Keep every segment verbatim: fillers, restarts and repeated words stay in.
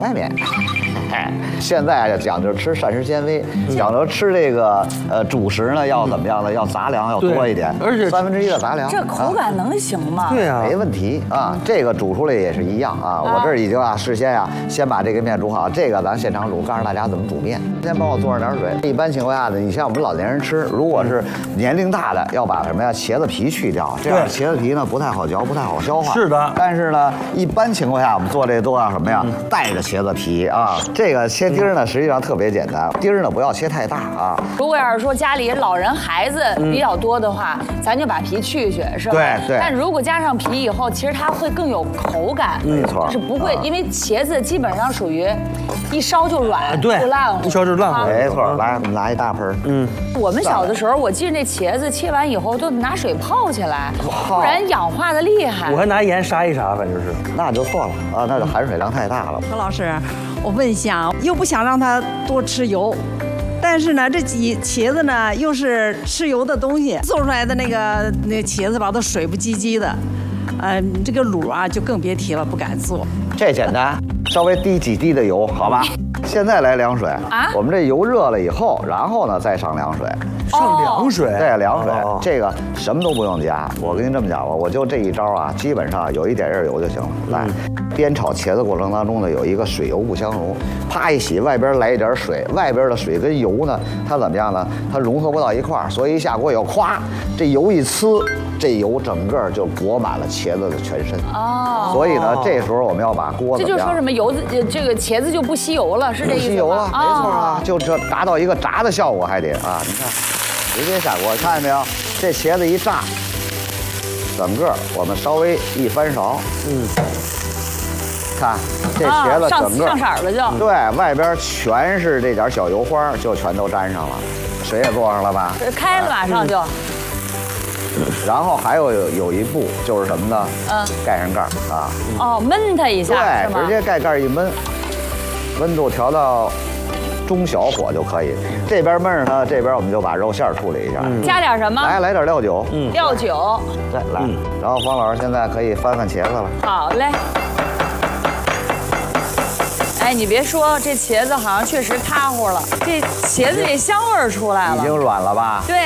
外面。现在啊，讲究吃膳食纤维，讲究吃这个呃主食呢，要怎么样呢？要杂粮要多一点， 而且三分之一的杂粮。 这口感能行吗？ 对啊， 没问题啊。这个煮出来也是一样啊。我这儿已经啊，事先啊，先把这个面煮好。这个咱现场煮，告诉大家怎么煮面。先帮我做上点水。一般情况下呢，你像我们老年人吃，如果是年龄大的，要把什么呀茄子皮去掉，这样茄子皮呢不太好嚼，不太好消化。 是的。 但是呢，一般情况下我们做这个都要什么呀？带着茄子皮啊。这个切丁呢，实际上特别简单，丁呢不要切太大啊。 如果要是说家里老人孩子比较多的话，咱就把皮去去，是吧？ 对对。 但如果加上皮以后，其实它会更有口感， 没错， 是不会，因为茄子基本上属于一烧就软， 对， 就烂乎， 一烧就烂乎。 没错，来，我们拿一大盆。嗯， 我们小的时候，我记得那茄子切完以后都得拿水泡起来，不然氧化的厉害。 我还拿盐杀一杀，反正是。 那就错了啊，那就含水量太大了。 何老师，我问一下，又不想让他多吃油，但是呢，这几茄子呢又是吃油的东西，做出来的那个那个茄子吧，都水不唧唧的，呃，这个卤啊就更别提了，不敢做。 这简单，稍微滴几滴的油，好吧？现在来凉水啊，我们这油热了以后，然后呢再上凉水。 上凉水， 对，凉水，这个什么都不用加。我跟您这么讲吧，我就这一招啊，基本上有一点点油就行了。来，煸炒茄子过程当中呢，有一个水油不相容，啪一洗，外边来一点水，外边的水跟油呢，它怎么样呢？它融合不到一块儿，所以一下锅以后，咵，这油一呲，这油整个就裹满了茄子的全身。哦，所以呢，这时候我们要把锅这就说什么油子，这个茄子就不吸油了，是这意思吗？ 不吸油了，没错啊，就这达到一个炸的效果还得啊，你看。直接下锅，看见没有？这茄子一炸，整个我们稍微一翻勺，嗯，看这茄子整个上色了就， 对，外边全是这点小油花，就全都沾上了，水也做上了吧？ 开了马上就。 然后还有有有一步就是什么呢？嗯，盖上盖啊。 哦，焖它一下， 对，直接盖盖一焖，温度调到中小火就可以。这边焖着它，这边我们就把肉馅处理一下， 加点什么？ 来来点料酒， 嗯，料酒。 对，来。然后方老师现在可以翻翻茄子了。 好嘞。哎，你别说，这茄子好像确实塌乎了，这茄子这香味出来了， 已经软了吧？ 对。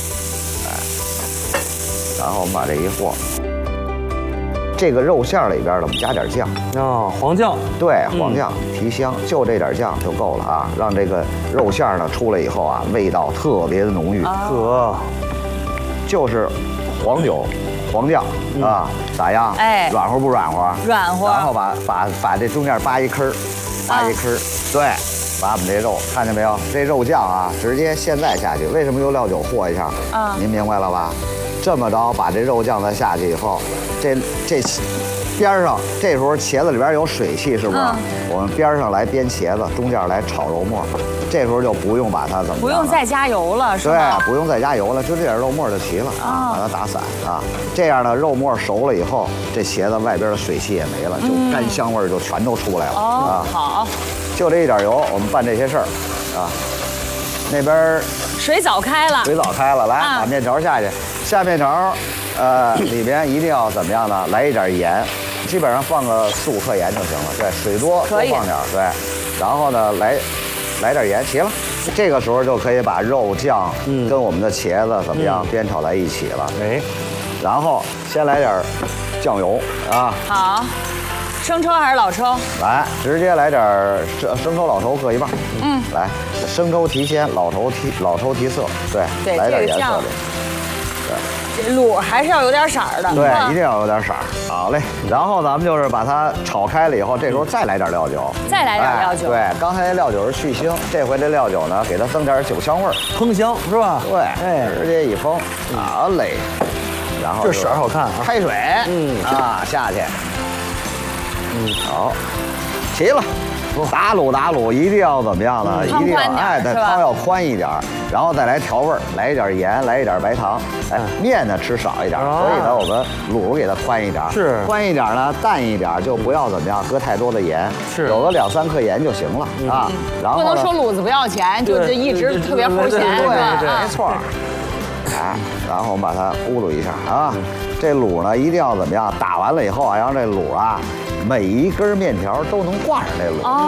然后我们把这一和。这个肉馅里边呢，我们加点酱哦，黄酱， 对，黄酱提香，就这点酱就够了啊，让这个肉馅呢出来以后啊，味道特别的浓郁。 呵， 就是黄酒、黄酱啊，咋样？哎，软和不软和？ 软和。 然后把把把这中间扒一坑，扒一坑，对，把我们这肉看见没有？这肉酱啊，直接现在下去，为什么用料酒和一下？啊，您明白了吧？这么着，把这肉酱再下去以后，这这边上这时候茄子里边有水汽，是不是？嗯、我们边上来煸茄子，中间来炒肉末，这时候就不用把它怎么不用再加油了，是吧？ 对，不用再加油了，就这点肉末就齐了啊，把它打散啊。这样呢，肉末熟了以后，这茄子外边的水汽也没了，就干香味就全都出来了、 嗯、啊。好， 就这一点油，我们办这些事儿啊。那边水早开了， 水早开了，来、啊、把面条下去。下面条，呃，里边一定要怎么样呢？来一点盐，基本上放个四五克盐就行了。对，水多多放点，对。然后呢，来来点盐，齐了。这个时候就可以把肉酱跟我们的茄子怎么样煸炒在一起了。哎、嗯，然后先来点酱油啊。 好，生抽还是老抽？ 来，直接来点生生抽、老抽各一半。嗯，来，生抽提鲜，老抽提老抽提色。对， 对， 来点颜色的。 对，卤还是要有点色儿的。 对，一定要有点色儿。好嘞，然后咱们就是把它炒开了以后，这时候再来点料酒。 再来点料酒。 对，刚才那料酒是去腥，这回这料酒呢，给它增点酒香味儿， 烹香是吧？ 对，哎，直接一烹，好嘞。然后这色儿好看啊。 开水，嗯啊，下去。嗯，好，齐了。打卤打卤，一定要怎么样呢？一定要哎，对，汤要宽一点，然后再来调味儿，来一点盐，来一点白糖。哎，面呢吃少一点，所以呢我们卤给它宽一点， 是宽一点呢，淡一点，就不要怎么样，搁太多的盐， 是有个两三克盐就行了啊。然后不能说卤子不要钱，就就一直特别齁钱， 对对，没错。哎，然后我们把它咕噜一下啊，这卤呢一定要怎么样？打完了以后啊，让这卤啊。 每一根面条都能挂上那螺。